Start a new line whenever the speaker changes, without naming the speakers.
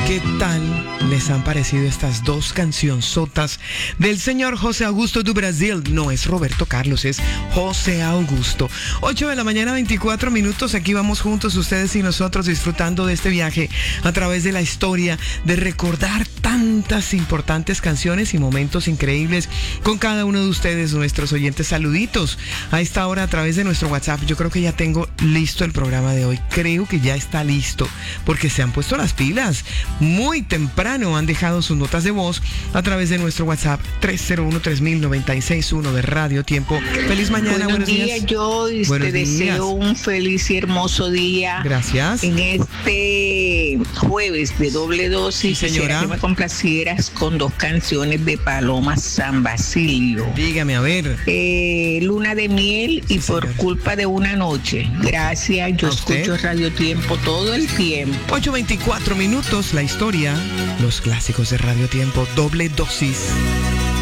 ¿Qué tal les han parecido estas dos cancionzotas del señor José Augusto do Brasil? No es Roberto Carlos, es José Augusto. 8 de la mañana, 24 minutos. Aquí vamos juntos, ustedes y nosotros, disfrutando de este viaje a través de la historia, de recordar tantas importantes canciones y momentos increíbles con cada uno de ustedes, nuestros oyentes. Saluditos a esta hora a través de nuestro WhatsApp. Yo creo que ya tengo listo el programa de hoy. Creo que ya está listo, porque se han puesto las pilas. Muy temprano han dejado sus notas de voz a través de nuestro WhatsApp 301-3000-961 de Radio Tiempo. Feliz mañana, buenos días.
Yo te deseo un feliz y hermoso día.
Gracias.
En este jueves de doble dosis,
sí, señora,
que me complacieras con dos canciones de Paloma San Basilio.
Dígame, a ver.
Luna de miel y
sí,
Por
señor.
culpa de una noche. Gracias, yo escucho Radio Tiempo todo el tiempo.
8:24 minutos, la historia, los clásicos de Radio Tiempo, doble dosis.